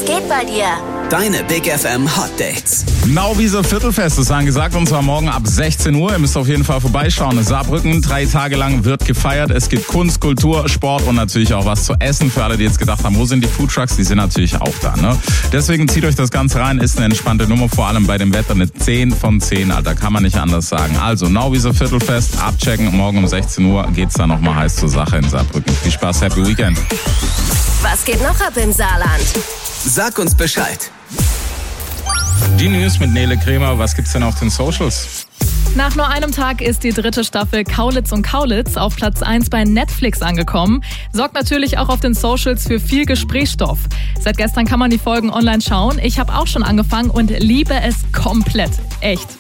geht bei dir? Deine Big FM Hot Dates. Nauwieser Viertelfest ist angesagt und zwar morgen ab 16 Uhr. Ihr müsst auf jeden Fall vorbeischauen. Saarbrücken, 3 Tage lang wird gefeiert. Es gibt Kunst, Kultur, Sport und natürlich auch was zu essen. Für alle, die jetzt gedacht haben, wo sind die Foodtrucks? Die sind natürlich auch da, ne? Deswegen zieht euch das Ganze rein. Ist eine entspannte Nummer, vor allem bei dem Wetter eine 10 von 10. Alter, kann man nicht anders sagen. Also Nauwieser Viertelfest, abchecken. Morgen um 16 Uhr geht's dann nochmal heiß zur Sache in Saarbrücken. Viel Spaß, Happy Weekend. Was geht noch ab im Saarland? Sag uns Bescheid. Die News mit Nele Kremer. Was gibt's denn auf den Socials? Nach nur einem Tag ist die 3. Staffel Kaulitz und Kaulitz auf Platz 1 bei Netflix angekommen. Sorgt natürlich auch auf den Socials für viel Gesprächsstoff. Seit gestern kann man die Folgen online schauen. Ich habe auch schon angefangen und liebe es komplett. Echt.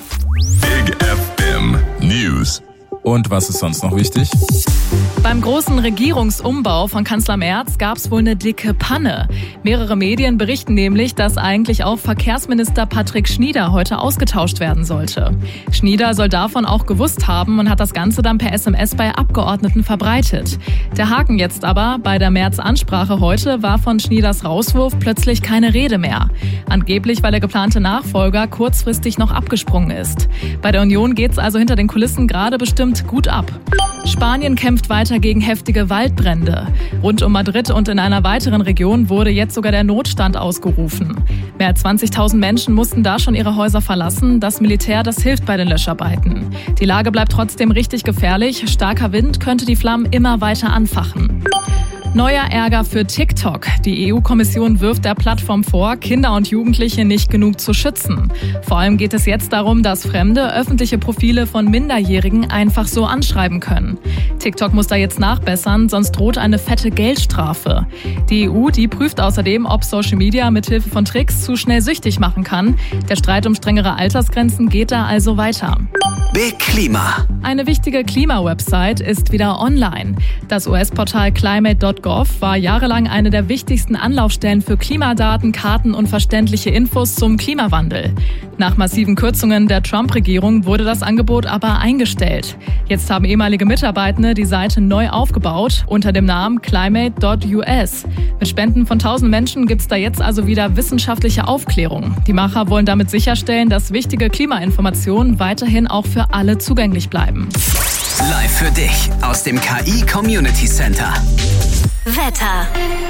Big FM News. Und was ist sonst noch wichtig? Beim großen Regierungsumbau von Kanzler Merz gab es wohl eine dicke Panne. Mehrere Medien berichten nämlich, dass eigentlich auch Verkehrsminister Patrick Schnieder heute ausgetauscht werden sollte. Schnieder soll davon auch gewusst haben und hat das Ganze dann per SMS bei Abgeordneten verbreitet. Der Haken jetzt aber, bei der Merz-Ansprache heute war von Schnieders Rauswurf plötzlich keine Rede mehr. Angeblich, weil der geplante Nachfolger kurzfristig noch abgesprungen ist. Bei der Union geht's also hinter den Kulissen gerade bestimmt gut ab. Spanien kämpft weiter gegen heftige Waldbrände. Rund um Madrid und in einer weiteren Region wurde jetzt sogar der Notstand ausgerufen. Mehr als 20.000 Menschen mussten da schon ihre Häuser verlassen. Das Militär, das hilft bei den Löscharbeiten. Die Lage bleibt trotzdem richtig gefährlich. Starker Wind könnte die Flammen immer weiter anfachen. Neuer Ärger für TikTok. Die EU-Kommission wirft der Plattform vor, Kinder und Jugendliche nicht genug zu schützen. Vor allem geht es jetzt darum, dass Fremde öffentliche Profile von Minderjährigen einfach so anschreiben können. TikTok muss da jetzt nachbessern, sonst droht eine fette Geldstrafe. Die EU, die prüft außerdem, ob Social Media mithilfe von Tricks zu schnell süchtig machen kann. Der Streit um strengere Altersgrenzen geht da also weiter. Big Klima. Eine wichtige Klima-Website ist wieder online. Das US-Portal climate.gov war jahrelang eine der wichtigsten Anlaufstellen für Klimadaten, Karten und verständliche Infos zum Klimawandel. Nach massiven Kürzungen der Trump-Regierung wurde das Angebot aber eingestellt. Jetzt haben ehemalige Mitarbeitende die Seite neu aufgebaut unter dem Namen climate.us. Mit Spenden von 1000 Menschen gibt's da jetzt also wieder wissenschaftliche Aufklärung. Die Macher wollen damit sicherstellen, dass wichtige Klimainformationen weiterhin auch für alle zugänglich bleiben. Live für dich aus dem KI Community Center. Wetter.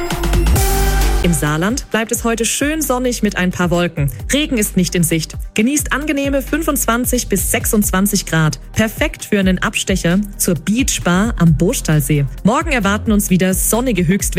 Im Saarland bleibt es heute schön sonnig mit ein paar Wolken. Regen ist nicht in Sicht. Genießt angenehme 25 bis 26 Grad. Perfekt für einen Abstecher zur Beachbar am Boostalsee. Morgen erwarten uns wieder sonnige Höchstwerte.